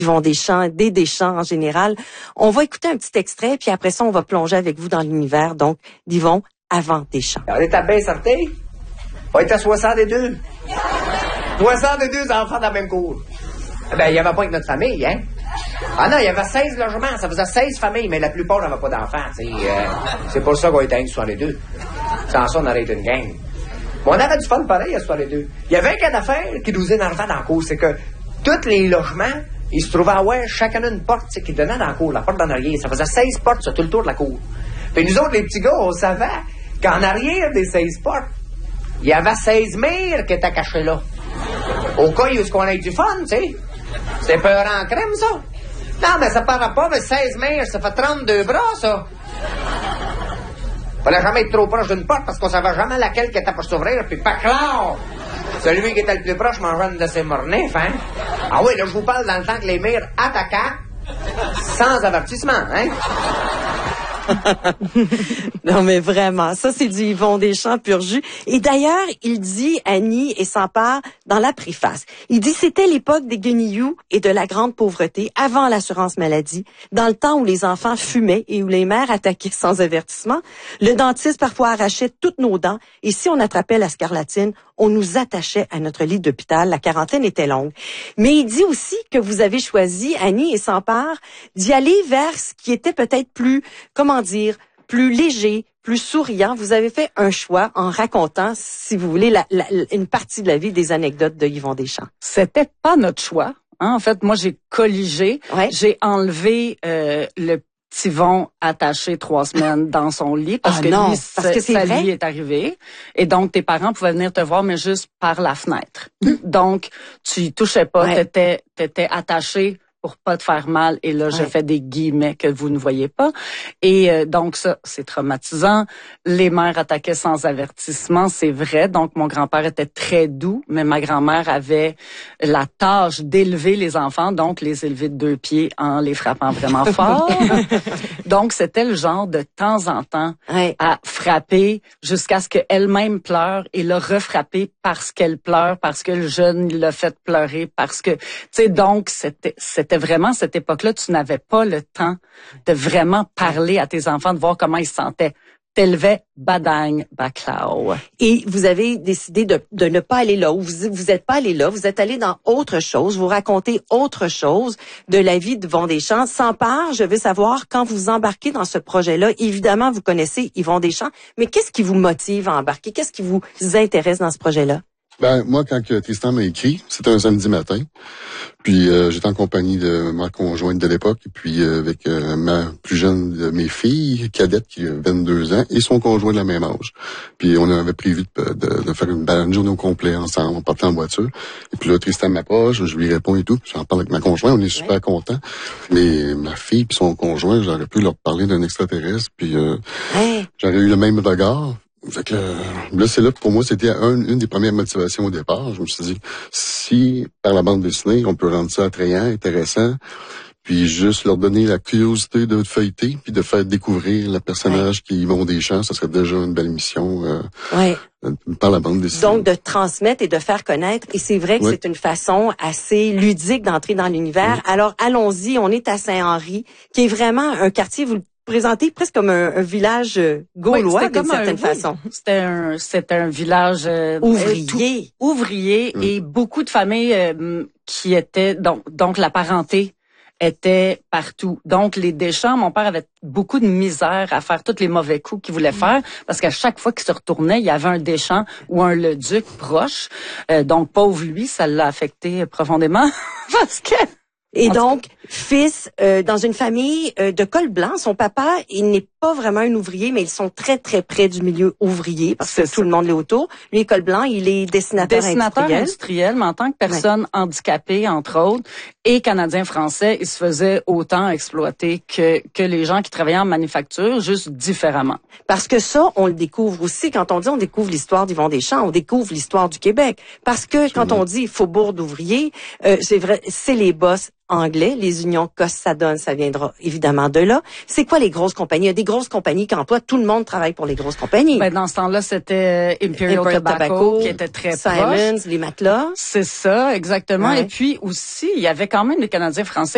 Yvon Deschamps, des Deschamps en général. On va écouter un petit extrait, puis après ça, on va plonger avec vous dans l'univers, donc, d'Yvon avant Deschamps. On est à bien certain. On est à 62. 62 enfants dans la même cour. Ben, il n'y avait pas avec notre famille, hein? Ah non, il y avait 16 logements, ça faisait 16 familles, mais la plupart n'avaient pas d'enfants, c'est pour ça qu'on était à 62. Sans ça, on aurait été une gang. Mais on avait du fun pareil à 62. Il y avait un cas d'affaires qui nous énervait dans la cour, c'est que tous les logements, ils se trouvaient, chacun une porte qui donnait dans la cour, la porte d'en arrière. Ça faisait 16 portes sur tout le tour de la cour. Puis nous autres, les petits gars, on savait qu'en arrière des 16 portes, il y avait 16 mères qui étaient cachées là. Au cas où on ait du fun, tu sais. C'est peur en crème, ça. Non, mais ça paraît pas, mais 16 mères, ça fait 32 bras, ça. Fallait jamais être trop proche d'une porte parce qu'on savait jamais laquelle qui était pour s'ouvrir, puis pas clair. Celui qui était le plus proche mangeait une de ses mornifs, hein. Ah oui, là, je vous parle dans le temps que les mères attaquaient sans avertissement, hein. Non, mais vraiment, ça, c'est du Yvon Deschamps pur jus. Et d'ailleurs, il dit, Annie, et s'empare dans la préface. Il dit, c'était l'époque des guenilloux et de la grande pauvreté, avant l'assurance maladie, dans le temps où les enfants fumaient et où les mères attaquaient sans avertissement. Le dentiste parfois arrachait toutes nos dents, et si on attrapait la scarlatine, on nous attachait à notre lit d'hôpital. La quarantaine était longue. Mais il dit aussi que vous avez choisi, Annie et s'empare, d'y aller vers ce qui était peut-être plus, plus léger, plus souriant. Vous avez fait un choix en racontant, si vous voulez, une partie de la vie des anecdotes de Yvon Deschamps. C'était pas notre choix. Hein? En fait, moi, j'ai colligé. Ouais. J'ai enlevé le petit Yvon attaché 3 semaines dans son lit parce que non, lui, parce que c'est sa vrai? vie est arrivée. Et donc, tes parents pouvaient venir te voir, mais juste par la fenêtre. Donc, tu y touchais pas. Ouais. T'étais attaché pour pas te faire mal. Et là, je fais des guillemets que vous ne voyez pas. Et donc, ça, c'est traumatisant. Les mères attaquaient sans avertissement, c'est vrai. Donc, mon grand-père était très doux, mais ma grand-mère avait la tâche d'élever les enfants, donc les élever de 2 pieds en les frappant vraiment fort. Donc, c'était le genre de temps en temps à frapper jusqu'à ce qu'elle-même pleure et le refrapper parce qu'elle pleure, parce que le jeune l'a fait pleurer, parce que, tu sais, donc, c'était vraiment cette époque-là, tu n'avais pas le temps de vraiment parler à tes enfants, de voir comment ils se sentaient. T'élevais badagne baclao. Et vous avez décidé de ne pas aller là, ou vous êtes pas allé là, vous êtes allé dans autre chose, vous racontez autre chose de la vie de Yvon Deschamps. S'empare, je veux savoir, quand vous embarquez dans ce projet-là, évidemment, vous connaissez Yvon Deschamps, mais qu'est-ce qui vous motive à embarquer? Qu'est-ce qui vous intéresse dans ce projet-là? Ben, moi, quand Tristan m'a écrit, c'était un samedi matin. Puis, j'étais en compagnie de ma conjointe de l'époque, et puis avec ma plus jeune de mes filles, cadette, qui a 22 ans, et son conjoint de la même âge. Puis, on avait prévu de faire une journée au complet ensemble, en partant en voiture. Et puis là, Tristan m'approche, je lui réponds et tout. J'en parle avec ma conjointe, on est super contents. Mais ma fille puis son conjoint, j'aurais pu leur parler d'un extraterrestre, puis j'aurais eu le même regard. Fait que là, c'est là, pour moi, c'était une des premières motivations au départ. Je me suis dit, si par la bande dessinée, on peut rendre ça attrayant, intéressant, puis juste leur donner la curiosité de feuilleter, puis de faire découvrir le personnage qui est Yvon Deschamps, ça serait déjà une belle mission par la bande dessinée. Donc, de transmettre et de faire connaître. Et c'est vrai que c'est une façon assez ludique d'entrer dans l'univers. Alors, allons-y, on est à Saint-Henri, qui est vraiment un quartier, vous le présentez presque comme un village gaulois, d'une certaine façon. C'était un village ouvrier et beaucoup de familles qui étaient donc la parenté était partout. Donc les Deschamps, mon père avait beaucoup de misère à faire tous les mauvais coups qu'il voulait faire parce qu'à chaque fois qu'il se retournait, il y avait un Deschamps ou un Leduc proche. Donc pauvre lui, ça l'a affecté profondément parce que et donc, fils dans une famille de col blanc, son papa, il n'est pas vraiment un ouvrier, mais ils sont très, très près du milieu ouvrier, parce que tout le monde l'est autour. Lui, col blanc, il est dessinateur industriel, mais en tant que personne handicapée, entre autres, et Canadien-Français, il se faisait autant exploiter que les gens qui travaillaient en manufacture, juste différemment. Parce que ça, on le découvre aussi. Quand on dit on découvre l'histoire d'Yvon Deschamps, on découvre l'histoire du Québec. Parce que quand on dit faubourg d'ouvriers, c'est vrai, c'est les boss anglais, les unions Cossadone, ça viendra évidemment de là. C'est quoi les grosses compagnies? Il y a des grosses compagnies qui emploient, tout le monde travaille pour les grosses compagnies. Ben, dans ce temps-là, c'était Imperial Tobacco qui était très Simons, proche. les matelas. C'est ça, exactement. Ouais. Et puis aussi, il y avait quand même des Canadiens français